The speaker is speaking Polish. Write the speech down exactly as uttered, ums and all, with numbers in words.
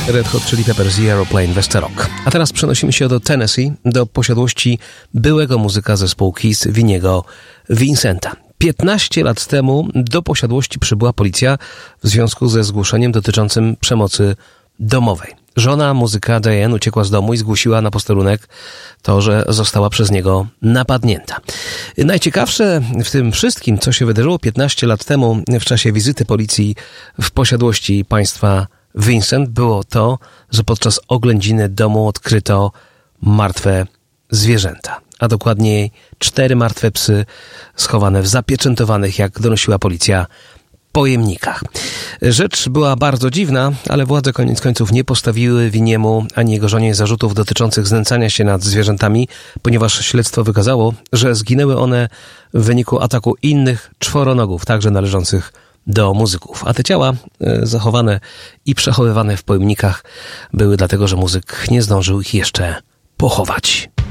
Red Hot Chili Peppers i Aeroplane Westerok. A teraz przenosimy się do Tennessee, do posiadłości byłego muzyka zespołu Kiss, Vinniego Vincenta. piętnaście lat temu do posiadłości przybyła policja w związku ze zgłoszeniem dotyczącym przemocy domowej. Żona muzyka Diane uciekła z domu i zgłosiła na posterunek to, że została przez niego napadnięta. Najciekawsze w tym wszystkim, co się wydarzyło piętnaście lat temu w czasie wizyty policji w posiadłości państwa Vincent, było to, że podczas oględziny domu odkryto martwe zwierzęta, a dokładniej cztery martwe psy schowane w zapieczętowanych, jak donosiła policja, pojemnikach. Rzecz była bardzo dziwna, ale władze koniec końców nie postawiły Vinniemu ani jego żonie zarzutów dotyczących znęcania się nad zwierzętami, ponieważ śledztwo wykazało, że zginęły one w wyniku ataku innych czworonogów, także należących do muzyków. A te ciała e, zachowane i przechowywane w pojemnikach były dlatego, że muzyk nie zdążył ich jeszcze pochować.